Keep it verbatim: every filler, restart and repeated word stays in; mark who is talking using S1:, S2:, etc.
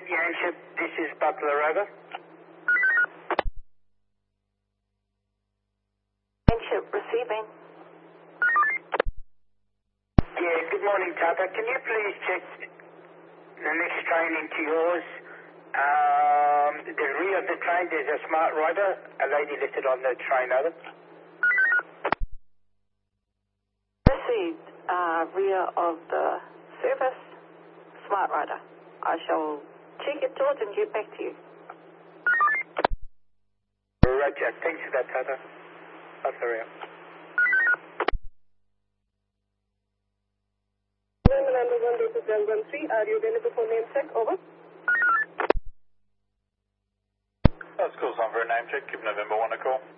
S1: Yanship, this is Butler, over.
S2: Yanship, receiving.
S1: Yeah, good morning, Tata. Can you please check the next train into yours? Um, the rear of the train, there's a smart rider, a lady listed on the train, over.
S2: Received, uh, rear of the service, smart rider. I shall check it, George, and get back to you.
S1: Roger, thanks for that, Tata. Butler out.
S3: November one, this is L one three. Are you available for name check? Over.
S4: That's cool, on for a name check. Give November one a call.